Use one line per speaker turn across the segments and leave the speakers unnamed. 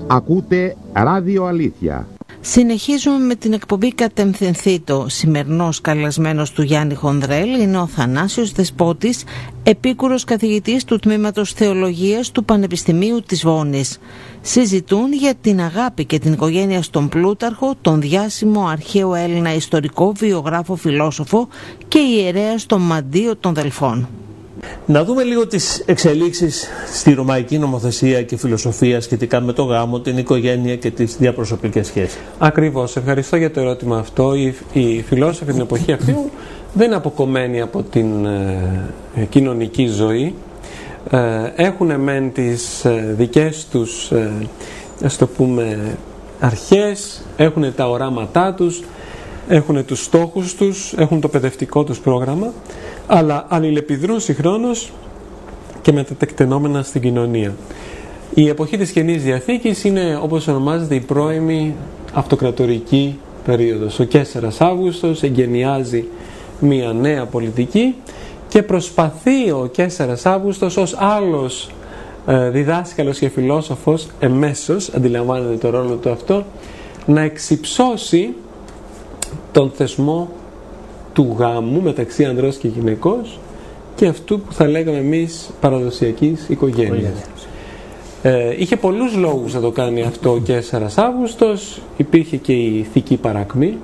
Ακούτε Ράδιο Αλήθεια.
Συνεχίζουμε με την εκπομπή Κατευθυνθήτω. Σημερινός καλεσμένος του Γιάννη Χονδρέλ είναι ο Θανάσιος Δεσπότης, επίκουρος καθηγητής του Τμήματος Θεολογίας του Πανεπιστημίου της Βόνης. Συζητούν για την αγάπη και την οικογένεια στον Πλούταρχο, τον διάσημο αρχαίο Έλληνα ιστορικό, βιογράφο, φιλόσοφο και ιερέα στο Μαντίο των Δελφών.
Να δούμε λίγο τις εξελίξεις στη ρωμαϊκή νομοθεσία και φιλοσοφία σχετικά με το γάμο, την οικογένεια και τις διαπροσωπικές σχέσεις.
Ακριβώς, ευχαριστώ για το ερώτημα αυτό. Οι φιλόσοφοι την εποχή αυτή δεν είναι αποκομμένοι από την κοινωνική ζωή. Έχουν μεν τις δικές τους, ας το πούμε, αρχές, έχουν τα οράματά τους, έχουν τους στόχους τους, έχουν το παιδευτικό τους πρόγραμμα, αλλά αλληλεπιδρούν συγχρόνως και με τα τεκτενόμενα στην κοινωνία. Η εποχή της Καινής Διαθήκης είναι, όπως ονομάζεται, η πρώιμη αυτοκρατορική περίοδος. Ο Καίσαρας Αύγουστος εγκαινιάζει μια νέα πολιτική και προσπαθεί ο Καίσαρας Αύγουστος ως άλλος διδάσκαλος και φιλόσοφος, εμέσως αντιλαμβάνεται το ρόλο του αυτό, να εξυψώσει τον θεσμό του γάμου μεταξύ ανδρός και γυναικός και αυτού που θα λέγαμε εμείς παραδοσιακής οικογένειας. Είχε πολλούς λόγους να το κάνει αυτό ο Καίσαρας Αύγουστος. Υπήρχε και η ηθική παρακμή,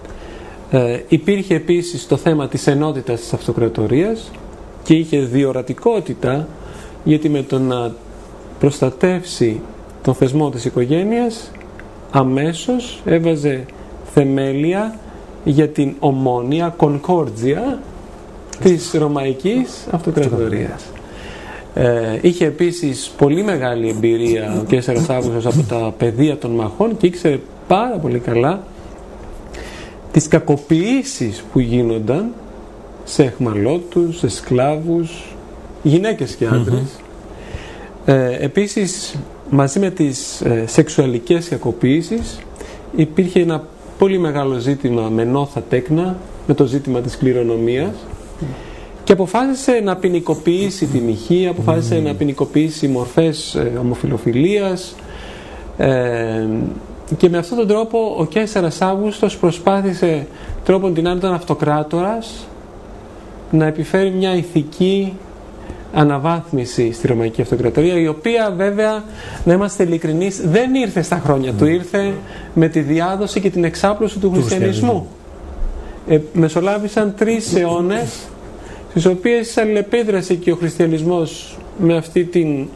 υπήρχε επίσης το θέμα της ενότητας της αυτοκρατορίας και είχε διορατικότητα, γιατί με το να προστατεύσει τον θεσμό της οικογένειας αμέσως έβαζε θεμέλια για την ομόνοια, κονκόρτζια της ρωμαϊκής αυτοκρατορίας. Είχε επίσης πολύ μεγάλη εμπειρία ο Καίσαρας Αύγουστος από τα πεδία των μαχών και ήξερε πάρα πολύ καλά τις κακοποιήσεις που γίνονταν σε αιχμαλώτους, σε σκλάβους, γυναίκες και άντρες. Επίσης, μαζί με τις σεξουαλικές κακοποιήσεις υπήρχε ένα πολύ μεγάλο ζήτημα με νόθα τέκνα, με το ζήτημα της κληρονομίας, και αποφάσισε να ποινικοποιήσει την ηχεία, αποφάσισε να ποινικοποιήσει μορφές ομοφιλοφιλίας, και με αυτόν τον τρόπο ο Καίσαρας Αύγουστος προσπάθησε τρόπον την άλλη, ήταν αυτοκράτορας, να επιφέρει μια ηθική αναβάθμιση στη Ρωμαϊκή Αυτοκρατορία, η οποία βέβαια, να είμαστε ειλικρινείς, δεν ήρθε στα χρόνια του, ήρθε με τη διάδοση και την εξάπλωση του χριστιανισμού. Μεσολάβησαν 3 αιώνες, στις οποίες αλληλεπίδρασε και ο χριστιανισμός με αυτή την,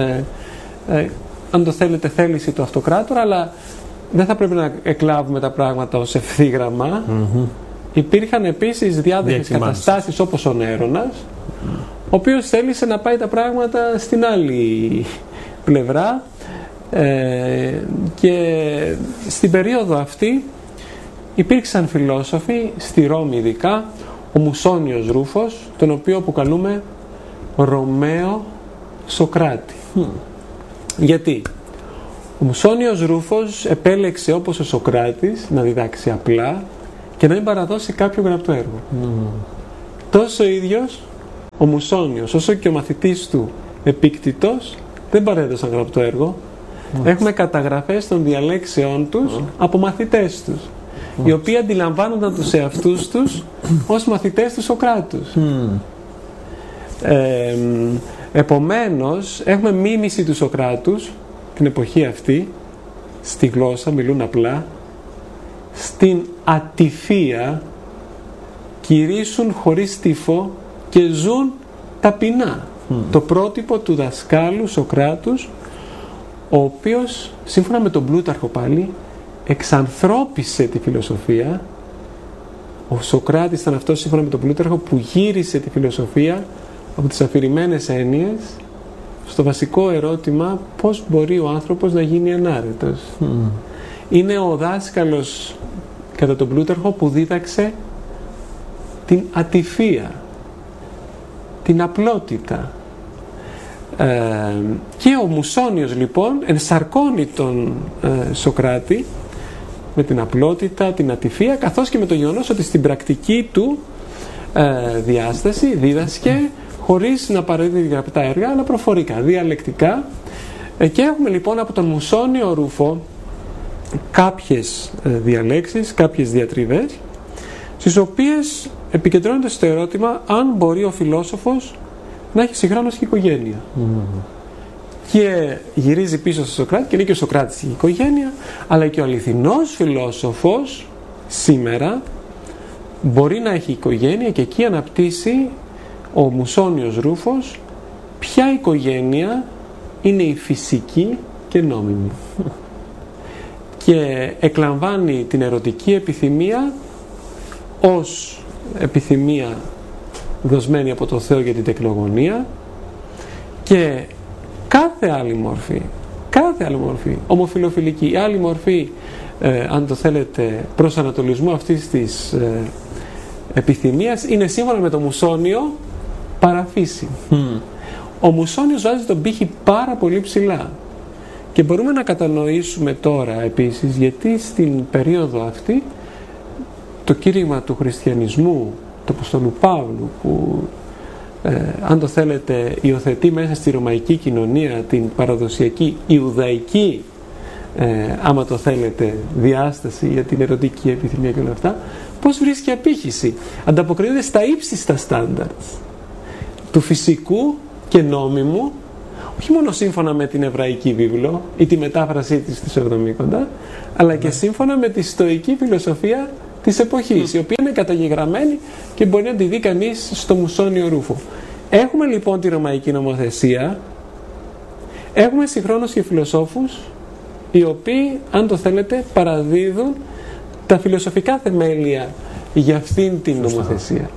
αν το θέλετε, θέληση του αυτοκράτορα, αλλά δεν θα πρέπει να εκλάβουμε τα πράγματα ως ευθύγραμμα. Υπήρχαν επίσης διάδοχες καταστάσεις, όπως ο Νέρονας, ο οποίος θέλησε να πάει τα πράγματα στην άλλη πλευρά, και στην περίοδο αυτή υπήρξαν φιλόσοφοι, στη Ρώμη ειδικά, ο Μουσόνιος Ρούφος, τον οποίο αποκαλούμε Ρωμαίο Σοκράτη. Γιατί? Ο Μουσόνιος Ρούφος επέλεξε, όπως ο Σοκράτης, να διδάξει απλά και να μην παραδώσει κάποιο γραπτό έργο. Τόσο ο ίδιος ο Μουσόνιος όσο και ο μαθητής του Επίκτητος δεν παρέδωσαν γραπτό έργο. Έχουμε καταγραφές των διαλέξεών τους από μαθητές τους, οι οποίοι αντιλαμβάνονταν τους εαυτούς τους ως μαθητές του Σοκράτους. Επομένως έχουμε μίμηση του Σοκράτους την εποχή αυτή, στη γλώσσα, μιλούν απλά, στην ατυφία κηρύσσουν χωρίς τύφο και ζουν ταπεινά. Το πρότυπο του δασκάλου Σοκράτους, ο οποίος, σύμφωνα με τον Πλούταρχο πάλι, εξανθρώπισε τη φιλοσοφία. Ο Σοκράτης ήταν αυτός, σύμφωνα με τον Πλούταρχο, που γύρισε τη φιλοσοφία από τις αφηρημένες έννοιες στο βασικό ερώτημα, πώς μπορεί ο άνθρωπος να γίνει ανάρετος. Είναι ο δάσκαλος, κατά τον Πλούταρχο, που δίδαξε την ατυφία, την απλότητα. Και ο Μουσόνιος λοιπόν ενσαρκώνει τον Σοκράτη με την απλότητα, την ατυφία, καθώς και με το γεγονός ότι στην πρακτική του διάσταση δίδασκε χωρίς να παραδίδει γραπτά έργα, αλλά προφορικά, διαλεκτικά, Και έχουμε λοιπόν από τον Μουσώνιο Ρούφο κάποιες διαλέξεις, κάποιες διατριβές, στις οποίες επικεντρώνεται στο ερώτημα αν μπορεί ο φιλόσοφος να έχει συγχρόνως και οικογένεια. Και γυρίζει πίσω στο Σοκράτη και λέει και ο Σοκράτης η οικογένεια, αλλά και ο αληθινός φιλόσοφος σήμερα μπορεί να έχει οικογένεια, και εκεί αναπτύσσει ο Μουσώνιος Ρούφος ποια οικογένεια είναι η φυσική και νόμιμη. Και εκλαμβάνει την ερωτική επιθυμία ως επιθυμία δοσμένη από το Θεό για την τεκνογωνία, και κάθε άλλη μορφή, ομοφιλοφιλική ή άλλη μορφή, αν το θέλετε, προσανατολισμού αυτής της επιθυμίας, είναι σύμφωνα με το Μουσώνιο παραφύση. Ο Μουσώνιος βάζει τον πύχη πάρα πολύ ψηλά, και μπορούμε να κατανοήσουμε τώρα επίσης γιατί στην περίοδο αυτή το κήρυγμα του χριστιανισμού του Αποστόλου Παύλου, που αν το θέλετε υιοθετεί μέσα στη ρωμαϊκή κοινωνία την παραδοσιακή ιουδαϊκή, άμα το θέλετε, διάσταση για την ερωτική επιθυμία και όλα αυτά, πώς βρίσκει απήχηση? Ανταποκρίνεται στα ύψιστα στάνταρτς του φυσικού και νόμιμου, όχι μόνο σύμφωνα με την εβραϊκή βίβλο ή τη μετάφρασή της της Εβδομήκοντα, αλλά και σύμφωνα με τη στοική φιλοσοφία της εποχής, η οποία είναι καταγεγραμμένη και μπορεί να τη δει κανείς στο Μουσώνιο Ρούφο. Έχουμε λοιπόν τη ρωμαϊκή νομοθεσία, έχουμε συγχρόνως και φιλοσόφους οι οποίοι, αν το θέλετε, παραδίδουν τα φιλοσοφικά θεμέλια για αυτήν την νομοθεσία.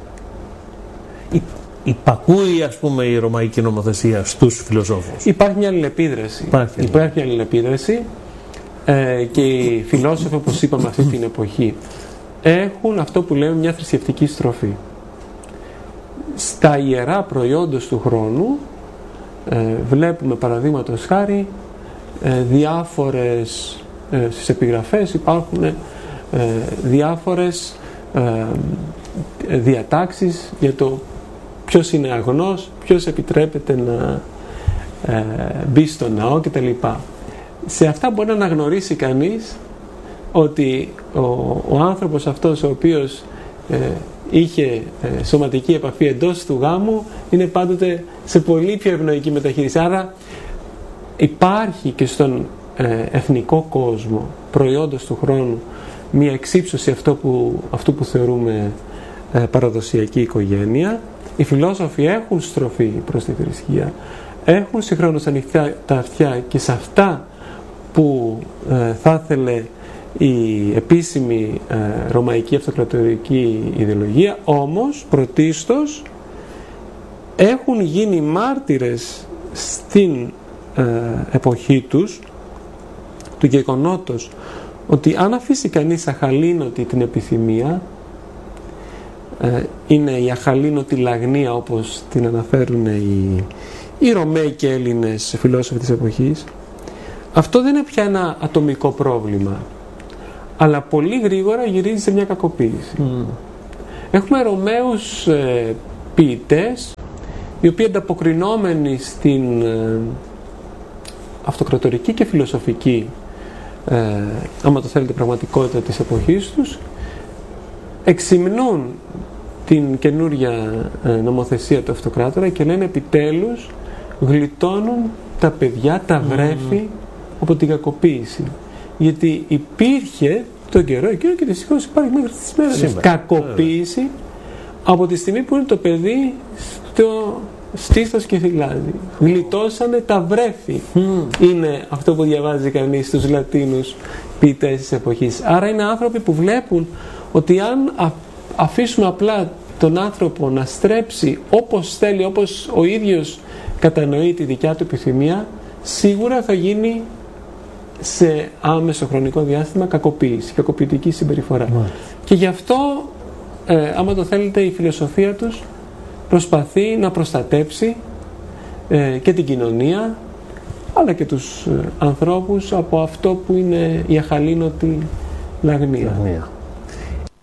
Υπακούει, ας πούμε, η ρωμαϊκή νομοθεσία στους φιλοσόφους?
Υπάρχει μια αλληλεπίδραση. Υπάρχει μια αλληλεπίδραση, και οι φιλόσοφοι, όπως είπαμε, αυτή την εποχή έχουν αυτό που λέμε μια θρησκευτική στροφή. Στα ιερά προϊόντος του χρόνου βλέπουμε, παραδείγματος χάρη, διάφορες, στις επιγραφές υπάρχουν διάφορες διατάξεις για το ποιος είναι αγνός, ποιος επιτρέπεται να μπει στο ναό κτλ. Σε αυτά μπορεί να αναγνωρίσει κανείς ότι ο άνθρωπος αυτός ο οποίος είχε σωματική επαφή εντός του γάμου είναι πάντοτε σε πολύ πιο ευνοϊκή μεταχείριση. Άρα υπάρχει και στον εθνικό κόσμο, προϊόντος του χρόνου, μια εξύψωση αυτού που θεωρούμε παραδοσιακή οικογένεια. Οι φιλόσοφοι έχουν στροφή προς τη θρησκεία, έχουν συγχρόνως ανοιχτά τα αυτιά και σε αυτά που θα ήθελε η επίσημη ρωμαϊκή αυτοκρατορική ιδεολογία, όμως πρωτίστως έχουν γίνει μάρτυρες στην εποχή τους του γεγονότος ότι αν αφήσει κανείς αχαλήνωτη την επιθυμία, είναι η αχαλήνωτη λαγνία όπως την αναφέρουν οι Ρωμαίοι και Έλληνες φιλόσοφοι της εποχής, αυτό δεν είναι πια ένα ατομικό πρόβλημα, αλλά πολύ γρήγορα γυρίζει σε μια κακοποίηση. Έχουμε Ρωμαίους ποιητές, οι οποίοι ανταποκρινόμενοι στην αυτοκρατορική και φιλοσοφική, άμα το θέλετε, πραγματικότητα της εποχής τους, εξυμνούν την καινούρια νομοθεσία του αυτοκράτορα και λένε επιτέλους γλιτώνουν τα παιδιά, τα βρέφη από την κακοποίηση. Γιατί υπήρχε τον καιρό εκείνο και δυστυχώς υπάρχει μέχρι τις μέρες κακοποίηση από τη στιγμή που είναι το παιδί στο στήθος και θυλάζει. Γλιτώσανε τα βρέφη. Είναι αυτό που διαβάζει κανείς στους Λατίνους ποιητές της εποχής. Άρα είναι άνθρωποι που βλέπουν ότι αν αφήσουμε απλά τον άνθρωπο να στρέψει όπως θέλει, όπως ο ίδιος κατανοεί τη δικιά του επιθυμία, σίγουρα θα γίνει σε άμεσο χρονικό διάστημα κακοποίηση, κακοποιητική συμπεριφορά. Και γι' αυτό, άμα το θέλετε, η φιλοσοφία τους προσπαθεί να προστατέψει και την κοινωνία, αλλά και τους ανθρώπους από αυτό που είναι η αχαλήνωτη λαγνία.